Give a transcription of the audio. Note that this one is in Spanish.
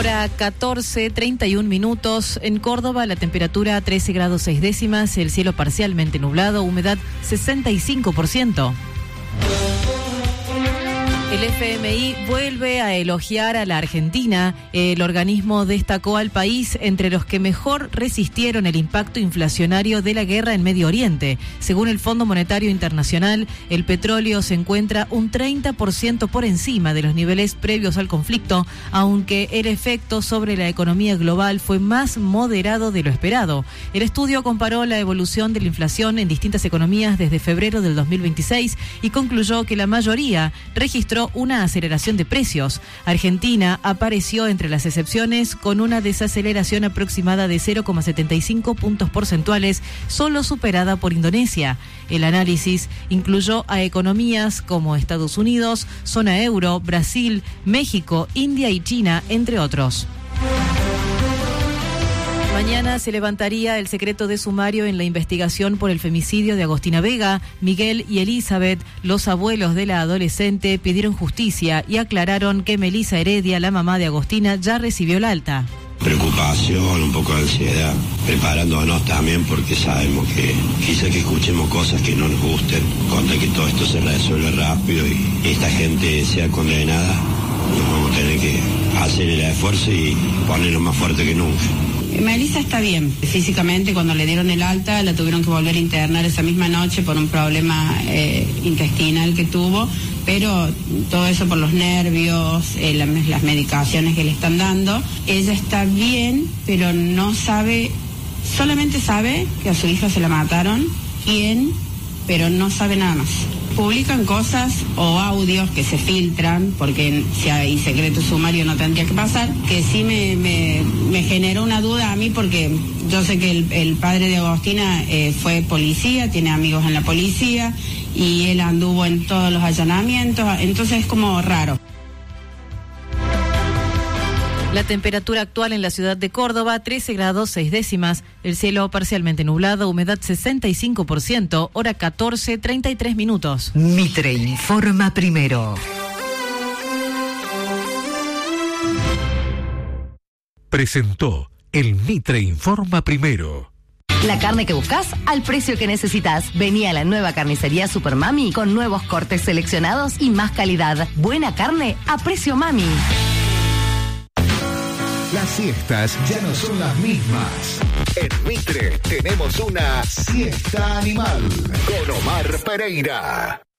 Hora 14:31 minutos. En Córdoba, la temperatura 13 grados 6 décimas, el cielo parcialmente nublado, humedad 65%. El FMI vuelve a elogiar a la Argentina. El organismo destacó al país entre los que mejor resistieron el impacto inflacionario de la guerra en Medio Oriente. Según el Fondo Monetario Internacional, el petróleo se encuentra un 30% por encima de los niveles previos al conflicto, aunque el efecto sobre la economía global fue más moderado de lo esperado. El estudio comparó la evolución de la inflación en distintas economías desde febrero del 2026 y concluyó que la mayoría registró una aceleración de precios. Argentina apareció entre las excepciones con una desaceleración aproximada de 0,75 puntos porcentuales, solo superada por Indonesia. El análisis incluyó a economías como Estados Unidos, zona euro, Brasil, México, India y China, entre otros. Mañana se levantaría el secreto de sumario en la investigación por el femicidio de Agostina Vega. Miguel y Elizabeth, los abuelos de la adolescente, pidieron justicia y aclararon que Melissa Heredia, la mamá de Agostina, ya recibió el alta. Preocupación, un poco de ansiedad, preparándonos también porque sabemos que quizá que escuchemos cosas que no nos gusten, con tal que todo esto se resuelva rápido y esta gente sea condenada, nos vamos a tener que hacer el esfuerzo y ponerlo más fuerte que nunca. Melissa está bien. Físicamente, cuando le dieron el alta, la tuvieron que volver a internar esa misma noche por un problema intestinal que tuvo, pero todo eso por los nervios, las medicaciones que le están dando. Ella está bien, pero no sabe, solamente sabe que a su hija se la mataron, quién, pero no sabe nada más. Publican cosas o audios que se filtran, porque si hay secreto sumario no tendría que pasar, que sí me generó una duda a mí, porque yo sé que el padre de Agostina fue policía, tiene amigos en la policía, y él anduvo en todos los allanamientos, entonces es como raro. La temperatura actual en la ciudad de Córdoba, 13 grados 6 décimas, el cielo parcialmente nublado, humedad 65%, hora 14:33 minutos. Mitre informa primero. Presentó el Mitre informa primero. La carne que buscas al precio que necesitas. Vení a la nueva carnicería Super Mami con nuevos cortes seleccionados y más calidad. Buena carne a precio Mami. Las siestas ya no son las mismas. En Mitre tenemos una siesta animal con Omar Pereira.